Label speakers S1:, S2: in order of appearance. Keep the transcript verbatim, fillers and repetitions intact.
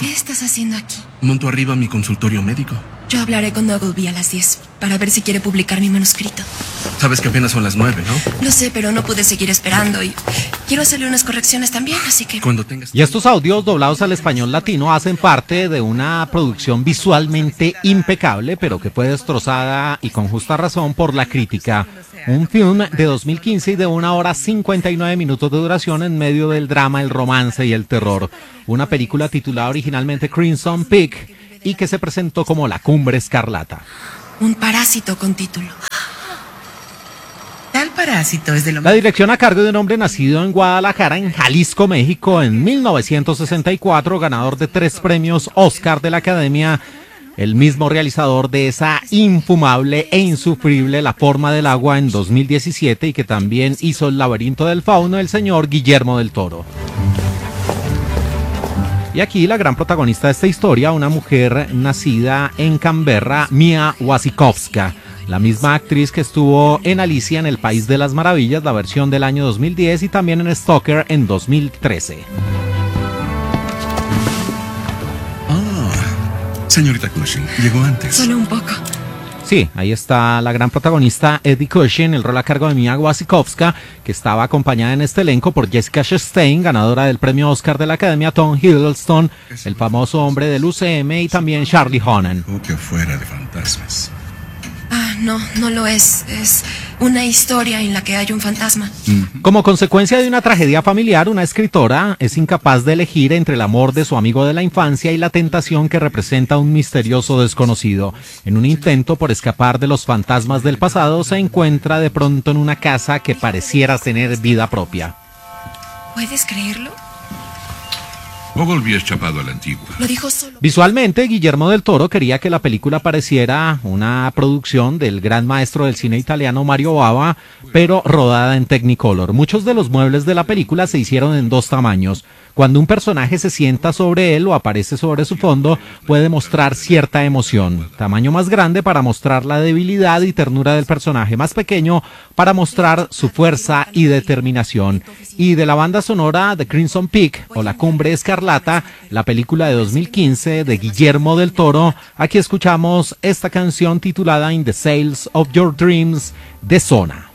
S1: ¿Qué estás haciendo aquí?
S2: Monto arriba mi consultorio médico.
S1: Yo hablaré con Ogilvy a las diez para ver si quiere publicar mi manuscrito.
S2: Sabes que apenas son las nueve, ¿no?
S1: Lo sé, pero no pude seguir esperando y quiero hacerle unas correcciones también, así que...
S2: Cuando tengas...
S3: Y estos audios doblados al español latino hacen parte de una producción visualmente impecable, pero que fue destrozada y con justa razón por la crítica. Un film de dos mil quince y de una hora cincuenta y nueve minutos de duración en medio del drama, el romance y el terror. Una película titulada originalmente Crimson Peak y que se presentó como La Cumbre Escarlata.
S1: Un parásito con título.
S4: Tal parásito es de lo
S3: La dirección a cargo de un hombre nacido en Guadalajara, en Jalisco, México, en mil novecientos sesenta y cuatro, ganador de tres premios Oscar de la Academia, el mismo realizador de esa infumable e insufrible La Forma del Agua en dos mil diecisiete y que también hizo El Laberinto del Fauno, el señor Guillermo del Toro. Y aquí la gran protagonista de esta historia, una mujer nacida en Canberra, Mia Wasikowska, la misma actriz que estuvo en Alicia en el País de las Maravillas, la versión del año dos mil diez, y también en Stalker en dos mil trece.
S5: Ah, señorita Cushing, llegó antes.
S1: Solo un poco.
S3: Sí, ahí está la gran protagonista Eddie Cushing, el rol a cargo de Mia Wasikowska, que estaba acompañada en este elenco por Jessica Chastain, ganadora del premio Oscar de la Academia, Tom Hiddleston, el famoso hombre del U C M, y también Charlie Hunnam.
S5: Dijo que fuera de fantasmas.
S1: Ah, no, no lo es. Es una historia en la que hay un fantasma.
S3: Como consecuencia de una tragedia familiar, una escritora es incapaz de elegir entre el amor de su amigo de la infancia y la tentación que representa un misterioso desconocido. En un intento por escapar de los fantasmas del pasado, se encuentra de pronto en una casa que pareciera tener vida propia.
S1: ¿Puedes creerlo?
S5: Ogilvy es chapado a la antigua.
S1: Lo dijo solo.
S3: Visualmente, Guillermo del Toro quería que la película pareciera una producción del gran maestro del cine italiano Mario Bava, pero rodada en Technicolor. Muchos de los muebles de la película se hicieron en dos tamaños. Cuando un personaje se sienta sobre él o aparece sobre su fondo, puede mostrar cierta emoción. Tamaño más grande para mostrar la debilidad y ternura del personaje, más pequeño para mostrar su fuerza y determinación. Y de la banda sonora de Crimson Peak o La Cumbre Escarlata, la película de dos mil quince de Guillermo del Toro, aquí escuchamos esta canción titulada In the Sails of Your Dreams de Zona.